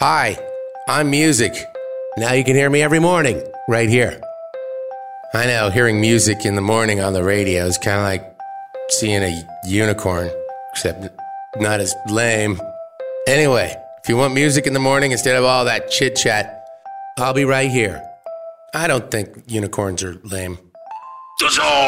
Hi, I'm Music. Now you can hear me every morning, right here. I know, hearing music in the morning on the radio is kind of like seeing a unicorn, except not as lame. Anyway, if you want music in the morning instead of all that chit-chat, I'll be right here. I don't think unicorns are lame.